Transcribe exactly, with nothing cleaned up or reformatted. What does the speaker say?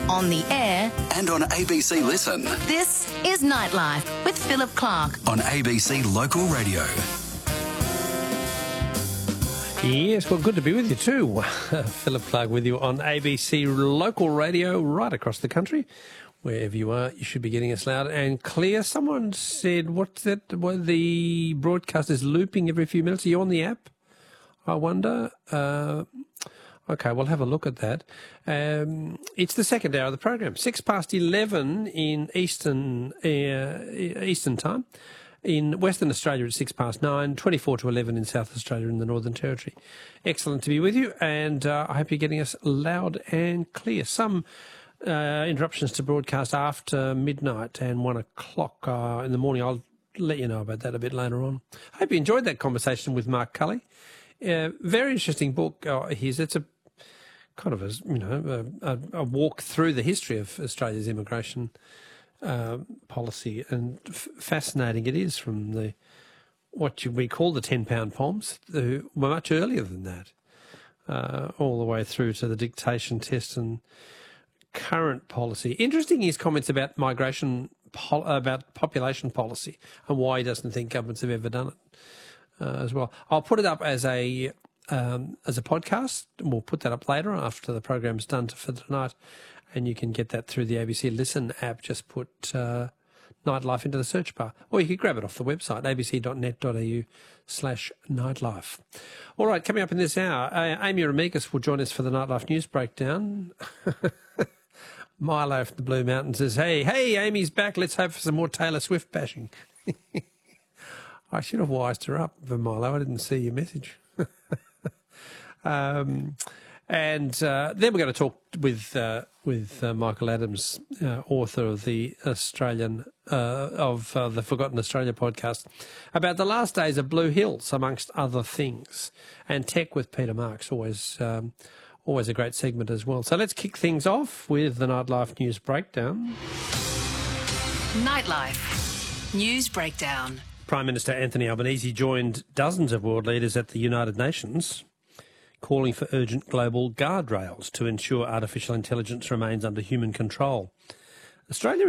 on the air, and on A B C Listen. this is Nightlife with Philip Clark. On A B C Local Radio. Yes, well, good to be with you too. Philip Clark with you on A B C Local Radio right across the country. Wherever you are, you should be getting us loud and clear. Someone said, what's that? Well, the broadcast is looping every few minutes. Are you on the app? I wonder. Uh, okay, we'll have a look at that. Um, it's the second hour of the program, six past eleven in Eastern uh, Eastern time. In Western Australia at six past nine, twenty-four to eleven in South Australia in the Northern Territory. Excellent to be with you, and uh, I hope you're getting us loud and clear. Some uh, interruptions to broadcast after midnight and one o'clock uh, in the morning. I'll let you know about that a bit later on. I hope you enjoyed that conversation with Mark Cully. Uh, very interesting book. Uh, his. It's a kind of a you know a, a, a walk through the history of Australia's immigration Uh, policy, and f- fascinating it is from the what you, we call the ten pound poms, who were much earlier than that, uh, all the way through to the dictation test and current policy. Interesting his comments about migration, pol- about population policy, and why he doesn't think governments have ever done it uh, as well. I'll put it up as a um, as a podcast, and we'll put that up later after the program's done for tonight. And you can get that through the A B C Listen app. Just put uh, Nightlife into the search bar. Or you could grab it off the website, abc.net.au slash nightlife. All right, coming up in this hour, uh, Amy Ramikis will join us for the Nightlife News Breakdown. Milo from the Blue Mountains says, hey, hey, Amy's back. Let's hope for some more Taylor Swift bashing. I should have wised her up for Milo. I didn't see your message. um... And uh, then we're going to talk with uh, with uh, Michael Adams, uh, author of the Australian uh, of uh, the Forgotten Australia podcast, about the last days of Blue Hills, amongst other things, and tech with Peter Marks, always um, always a great segment as well. So let's kick things off with the Nightlife News Breakdown. Nightlife News Breakdown. Prime Minister Anthony Albanese joined dozens of world leaders at the United Nations, calling for urgent global guardrails to ensure artificial intelligence remains under human control. Australia